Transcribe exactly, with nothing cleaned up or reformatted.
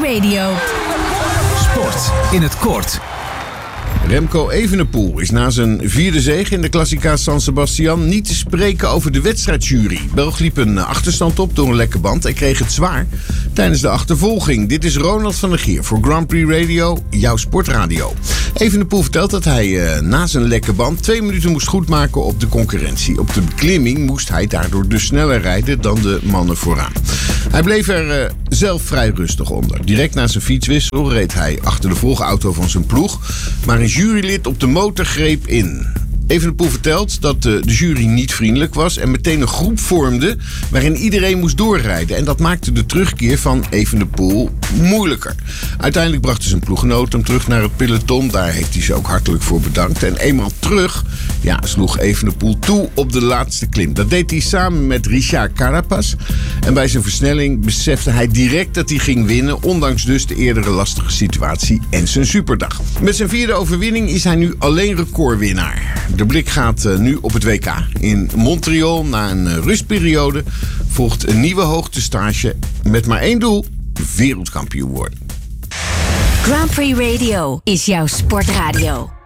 Radio. Sport in het kort. Remco Evenepoel is na zijn vierde zege in de Classica San Sebastian niet te spreken over de wedstrijdjury. Belg liep een achterstand op door een lekke band en kreeg het zwaar tijdens de achtervolging. Dit is Ronald van der Geer voor Grand Prix Radio, jouw sportradio. Evenepoel vertelt dat hij uh, na zijn lekke band twee minuten moest goedmaken op de concurrentie. Op de beklimming moest hij daardoor dus sneller rijden dan de mannen vooraan. Hij bleef er uh, zelf vrij rustig onder. Direct na zijn fietswissel reed hij achter de volgauto van zijn ploeg, maar een jurylid op de motor greep in. Evenepoel vertelt dat de jury niet vriendelijk was en meteen een groep vormde waarin iedereen moest doorrijden. En dat maakte de terugkeer van Evenepoel moeilijker. Uiteindelijk brachten zijn ploeggenoot hem terug naar het peloton. Daar heeft hij ze ook hartelijk voor bedankt. En eenmaal terug ja, sloeg Evenepoel toe op de laatste klim. Dat deed hij samen met Richard Carapaz. En bij zijn versnelling besefte hij direct dat hij ging winnen, ondanks dus de eerdere lastige situatie en zijn superdag. Met zijn vierde overwinning is hij nu alleen recordwinnaar. De blik gaat uh, nu op het W K. In Montreal, na een uh, rustperiode, volgt een nieuwe hoogtestage met maar één doel: wereldkampioen worden. Grand Prix Radio is jouw sportradio.